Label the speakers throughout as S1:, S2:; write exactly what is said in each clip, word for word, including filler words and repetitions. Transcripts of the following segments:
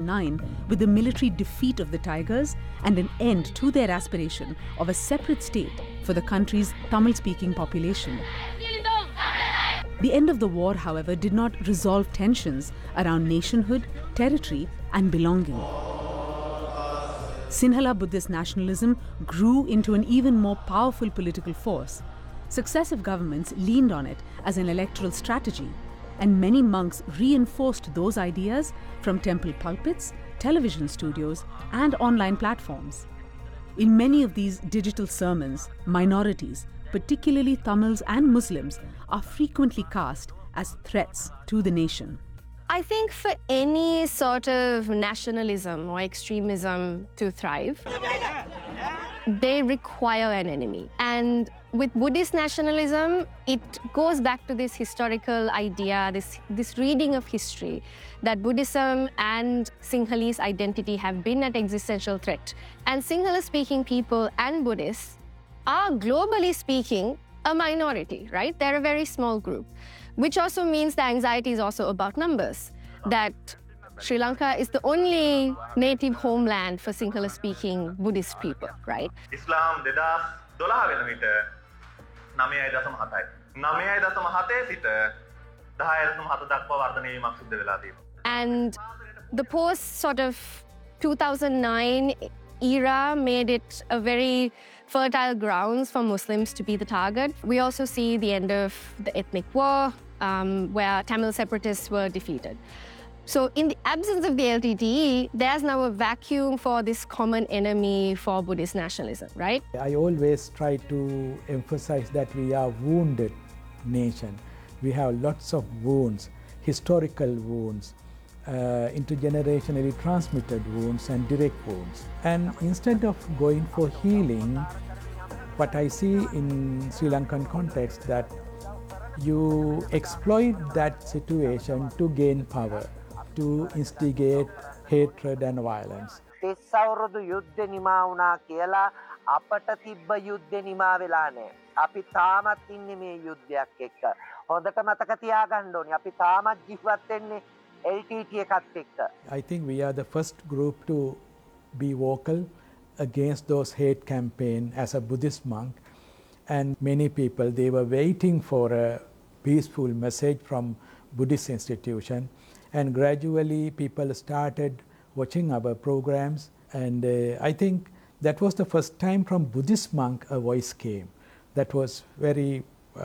S1: nine with the military defeat of the Tigers and an end to their aspiration of a separate state for the country's Tamil-speaking population. The end of the war, however, did not resolve tensions around nationhood, territory, and belonging. Sinhala Buddhist nationalism grew into an even more powerful political force. Successive governments leaned on it as an electoral strategy, and many monks reinforced those ideas from temple pulpits, television studios, and online platforms. In many of these digital sermons, minorities, particularly Tamils and Muslims, are frequently cast as threats to the nation.
S2: I think for any sort of nationalism or extremism to thrive, they require an enemy. And with Buddhist nationalism, it goes back to this historical idea, this, this reading of history, that Buddhism and Sinhalese identity have been at existential threat. And Sinhala-speaking people and Buddhists are, globally speaking, a minority, right? They're a very small group, which also means the anxiety is also about numbers, that Sri Lanka is the only native homeland for Sinhala-speaking Buddhist people, right?
S3: Islam දෙදාස් දොළහ වෙන විට නවයයි දශම හතයි. නවයයි දශම හතේ සිට දහයයි දශම හත දක්වා වර්ධනය වීමක් සිද්ධ වෙලා තියෙනවා.
S2: And the post sort of two thousand nine era made it a very fertile grounds for Muslims to be the target. We also see the end of the ethnic war, um, where Tamil separatists were defeated. So in the absence of the L T T E, there's now a vacuum for this common enemy for Buddhist nationalism, right?
S4: I always try to emphasize that we are a wounded nation. We have lots of wounds, historical wounds, uh, intergenerationally transmitted wounds and direct wounds. And instead of going for healing, what I see in Sri Lankan context that you exploit that situation to gain power, to instigate hatred and violence.
S5: තිස් අවුරුදු යුද්ධ නිමා වුණා කියලා අපට තිබ්බ යුද්ධ නිමා වෙලා නැහැ. අපි තාමත් ඉන්නේ මේ යුද්ධයක් එක්ක. හොඳට මතක තියාගන්න ඕනේ. අපි තාමත් ජීවත් වෙන්නේ L T T එකත් එක්ක.
S4: I think we are the first group to be vocal against those hate campaign as a Buddhist monk, and many people, they were waiting for a peaceful message from Buddhist institution. And gradually people started watching our programs, and uh, I think that was the first time from Buddhist monk a voice came that was very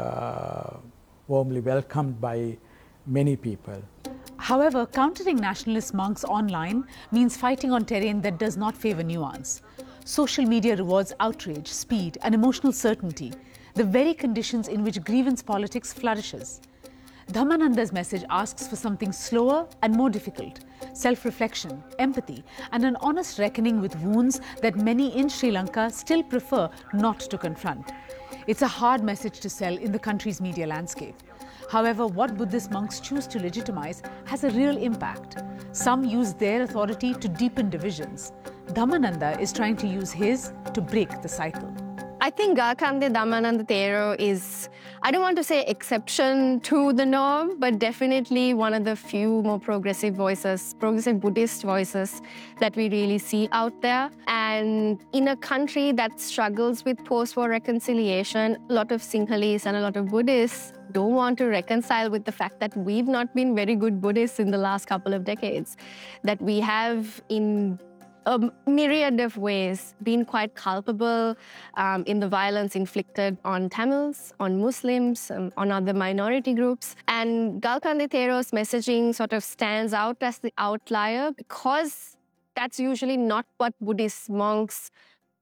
S4: uh, warmly welcomed by many people.
S1: However, countering nationalist monks online means fighting on terrain that does not favor nuance. Social media rewards outrage, speed, and emotional certainty, the very conditions in which grievance politics flourishes. Dhammananda's message asks for something slower and more difficult: self-reflection, empathy, and an honest reckoning with wounds that many in Sri Lanka still prefer not to confront. It's a hard message to sell in the country's media landscape. However, what Buddhist monks choose to legitimize has a real impact. Some use their authority to deepen divisions. Dhammananda is trying to use his to break the cycle.
S2: I think Galkande Dhammananda Thero is, I don't want to say exception to the norm, but definitely one of the few more progressive voices, progressive Buddhist voices that we really see out there. And in a country that struggles with post-war reconciliation, a lot of Sinhalese and a lot of Buddhists don't want to reconcile with the fact that we've not been very good Buddhists in the last couple of decades, that we have in a myriad of ways been quite culpable um, in the violence inflicted on Tamils, on Muslims, um, on other minority groups. And Galkande Thero's messaging sort of stands out as the outlier because that's usually not what Buddhist monks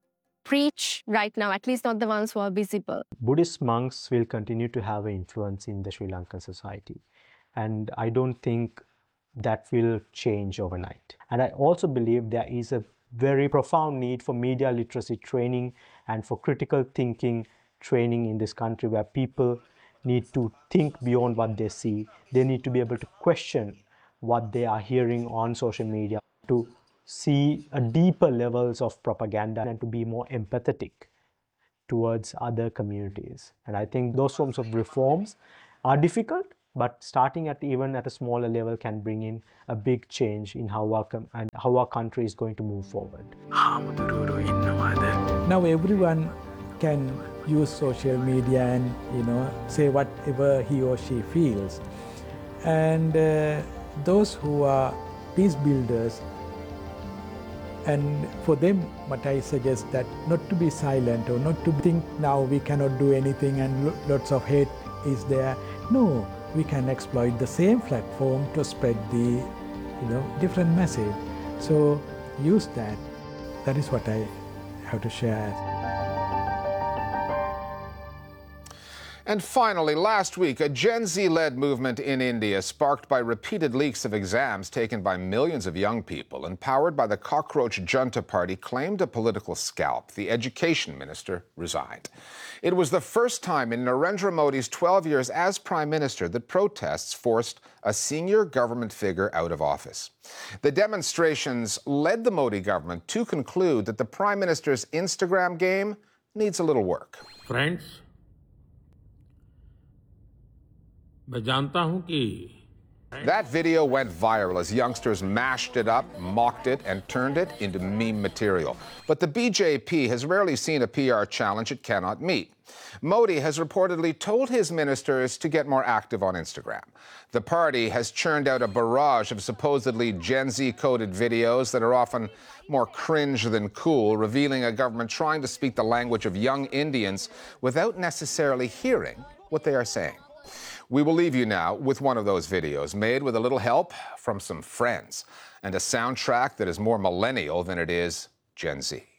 S2: preach right now, at least not the ones who are visible.
S6: Buddhist monks will continue to have an influence in the Sri Lankan society. And I don't think that will change overnight. And I also believe there is a very profound need for media literacy training and for critical thinking training in this country, where people need to think beyond what they see. They need to be able to question what they are hearing on social media, to see a deeper levels of propaganda and to be more empathetic towards other communities. And I think those forms of reforms are difficult, but starting at even at a smaller level can bring in a big change in how our, com- and how our country is going to move forward.
S4: Now everyone can use social media and, you know, say whatever he or she feels. And uh, those who are peace builders, and for them, what I suggest that not to be silent or not to think now we cannot do anything and lo- lots of hate is there. No, we can exploit the same platform to spread the, you know, different message. So use that. That is what I have to share.
S7: And finally, last week, a Gen Z-led movement in India sparked by repeated leaks of exams taken by millions of young people and powered by the cockroach junta party claimed a political scalp. The education minister resigned. It was the first time in Narendra Modi's twelve years as prime minister that protests forced a senior government figure out of office. The demonstrations led the Modi government to conclude that the prime minister's Instagram game needs a little work.
S8: Friends, मैं जानता हूं कि
S7: That video went viral as youngsters mashed it up, mocked it, and turned it into meme material. But the B J P has rarely seen a P R challenge it cannot meet. Modi has reportedly told his ministers to get more active on Instagram. The party has churned out a barrage of supposedly Gen Z-coded videos that are often more cringe than cool, revealing a government trying to speak the language of young Indians without necessarily hearing what they are saying. We will leave you now with one of those videos made with a little help from some friends and a soundtrack that is more millennial than it is Gen Z.